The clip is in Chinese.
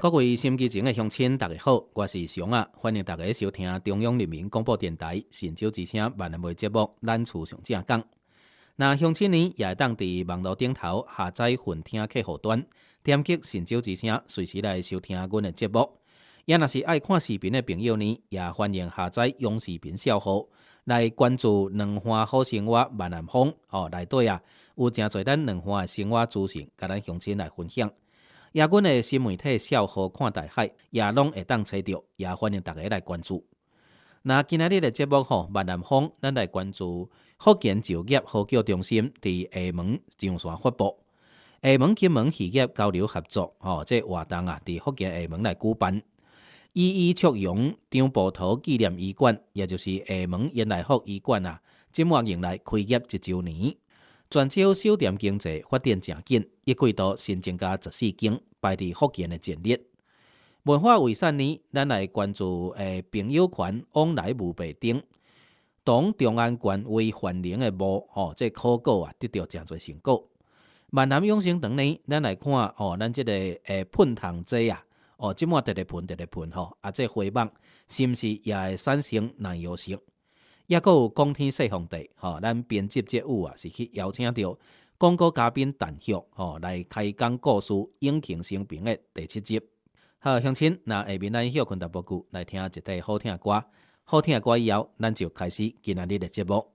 各位心机前的乡亲，大家好，我是翔啊，欢迎大家收听中央人民广播电台神州之声万人话节目《咱厝上正讲》。那乡亲呢，也会当伫网络顶头下载混听客户端，点击神州之声，随时来收听阮的节目。也若是爱看视频的朋友呢，也欢迎下载用视频小号来关注两岸好生活万南风内底有真侪咱两岸的生活资讯，甲咱乡亲来分享。也阮的新媒体小号看大海，也拢会当找到，也欢迎大家来关注。那今仔日的节目万南风，咱来关注福建就业呼叫中心伫厦门上线发布，厦门金门渔业交流合作这活动伫福建厦门来举办。依依祝融张步头纪念医馆，也就是厦门延来福医馆即末迎来开业1周年。泉州酒店经济发展正紧，一季度新增加14间，排伫福建的前列。文化遗产呢，咱来关注朋友团往来墓碑顶，当中安县为繁荣的墓这考古得到真侪成果。闽南养生堂呢，咱来看咱即个喷糖剂即满直喷这花网是毋是也会产生耐药性？也佫有光天说皇帝咱编辑节目是去邀请到广告嘉宾陈旭来开讲故事《永庆生平》的第7集。好，乡亲，那下面咱休困淡薄久，来听一首好听的歌。好听的歌以后，咱就开始今仔日的节目。